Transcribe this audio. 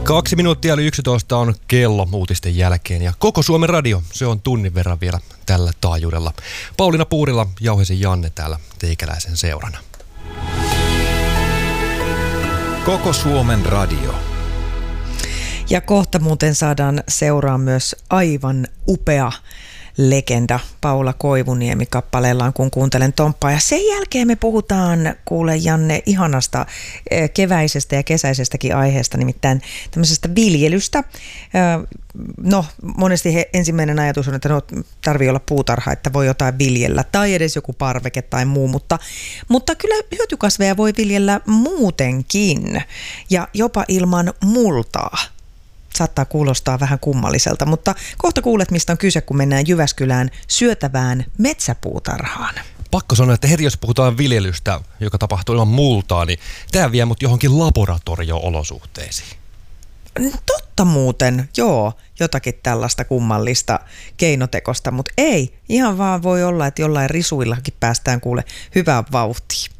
2 minuuttia yli 11 on kello uutisten jälkeen ja koko Suomen radio, se on tunnin verran vielä tällä taajuudella. Pauliina Puurila, Jauhesen Janne täällä teikäläisen seurana. Koko Suomen radio. Ja kohta muuten saadaan seuraan myös aivan upea legenda Paula Koivuniemi kappaleellaan, kun kuuntelen Tomppaa. Ja sen jälkeen me puhutaan, kuule Janne, ihanasta keväisestä ja kesäisestäkin aiheesta, nimittäin tämmöisestä viljelystä. No, monesti ensimmäinen ajatus on, että tarvii olla puutarha, että voi jotain viljellä, tai edes joku parveke tai muu, mutta kyllä hyötykasveja voi viljellä muutenkin, ja jopa ilman multaa. Saattaa kuulostaa vähän kummalliselta, mutta kohta kuulet, mistä on kyse, kun mennään Jyväskylään syötävään metsäpuutarhaan. Pakko sanoa, että heti jos puhutaan viljelystä, joka tapahtuu ilman multaa, niin tämä vie mut johonkin laboratorio-olosuhteisiin. Totta muuten, joo, jotakin tällaista kummallista keinotekosta, mutta ei, ihan vaan voi olla, että jollain risuillakin päästään kuule hyvään vauhtiin.